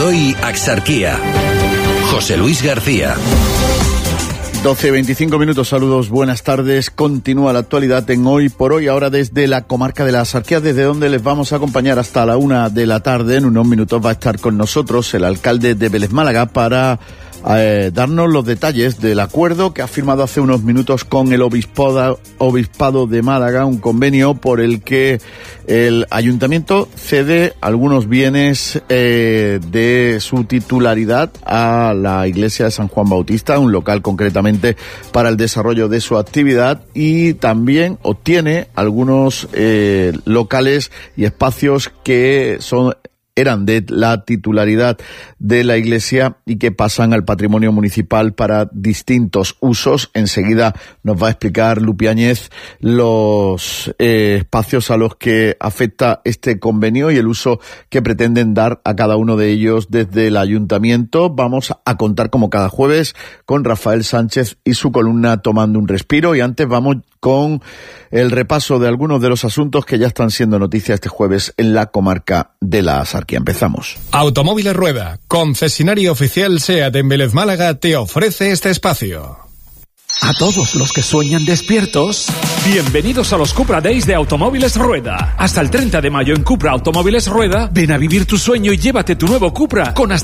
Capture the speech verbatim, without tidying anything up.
d'Hoy Axarquía. José Luis García. doce y veinticinco minutos, saludos, buenas tardes. Continúa la actualidad en Hoy por Hoy, ahora desde la comarca de la Axarquía, desde donde les vamos a acompañar hasta la una de la tarde. En unos minutos va a estar con nosotros el alcalde de Vélez Málaga para eh, darnos los detalles del acuerdo que ha firmado hace unos minutos con el Obispado, Obispado de Málaga, un convenio por el que el ayuntamiento cede algunos bienes eh, de su titularidad a la iglesia de San Juan Bautista, un local concretamente para el desarrollo de su actividad, y también obtiene algunos eh, locales y espacios que son eran de la titularidad de la Iglesia y que pasan al patrimonio municipal para distintos usos. Enseguida nos va a explicar Lupi Áñez los eh, espacios a los que afecta este convenio y el uso que pretenden dar a cada uno de ellos desde el Ayuntamiento. Vamos a contar, como cada jueves, con Rafael Sánchez y su columna Tomando un Respiro, y antes vamos con el repaso de algunos de los asuntos que ya están siendo noticia este jueves en la comarca de la Axarquía. Empezamos. Automóviles Rueda, concesionario oficial SEAT en Vélez Málaga, te ofrece este espacio. A todos los que sueñan despiertos, bienvenidos a los Cupra Days de Automóviles Rueda. Hasta el treinta de mayo en Cupra Automóviles Rueda, ven a vivir tu sueño y llévate tu nuevo Cupra con hasta